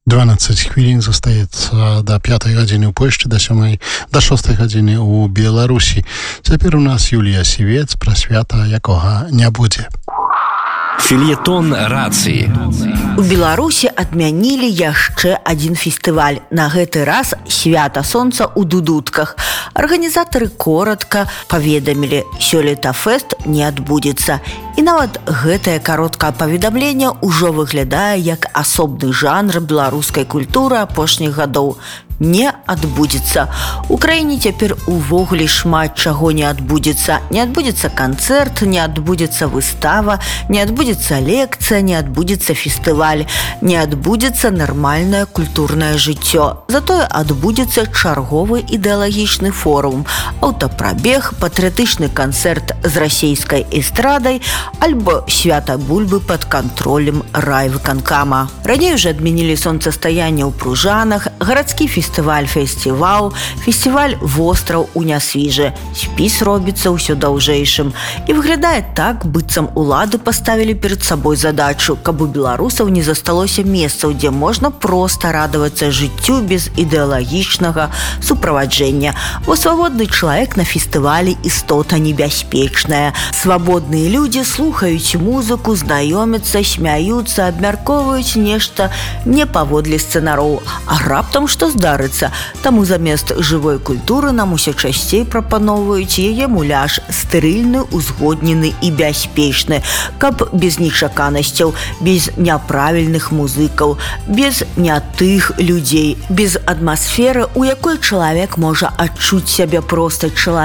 12 хвілін застаецца да 5 гадзіны ў Польшчы, да 6 гадзіны ў Беларусі. Цяпер у нас Юлія Сівец, пра свята якога не будзе. Фельетон рацыі. У Беларусі адмянілі яшчэ адзін фестываль. На гэты раз свята сонца ў Дудутках. Арганізатары коратка паведамілі, сёлета фэст не адбудзецца. І нават гэтае кароткае паведамленне ўжо выглядае як асобны жанр беларускай культуры апошніх гадоў. Не адбудзецца. У краіне цяпер увогуле шмат чаго не адбудзецца. Не адбудзецца канцэрт, не адбудзецца выстава, не адбудзецца лекцыя, не адбудзецца фестываль, не адбудзецца нармальнае культурнае жыццё. Затое адбудзецца чарговы ідэалагічны форум, аўтапрабег, патрыятычны канцэрт з расейскай эстрадай альбо свята бульбы пад кантролем райвыканкама. Раней уже адмянілі сонцастаянне ў Пружанах, гарадскі фестываль фестивал, фестиваль востраў у Нясвіжы. Спіс робіцца ўсё даўжэйшым. І выглядае так, быццам улады паставілі перад сабой задачу, каб у беларусаў не засталося месцаў, дзе можна проста радавацца жыццю без ідэалагічнага суправаджэння. Бо свабодны чалавек на фестывалі істота небяспечная. Свабодныя людзі слухаюць музыку, знаёмяцца, смяюцца, абмяркоўваюць нешта не паводле сцэнароў. А раптам што здарыцца? Таму замест жывой культуры нам усе часцей прапаноўваюць яе муляж, стэрыльны, узгоднены і бяспечны, каб без нечаканасцяў, без няправільных музыкаў, без нятых людзей, без атмасферы, у якой чалавек можа адчуць сябе проста чалавекам,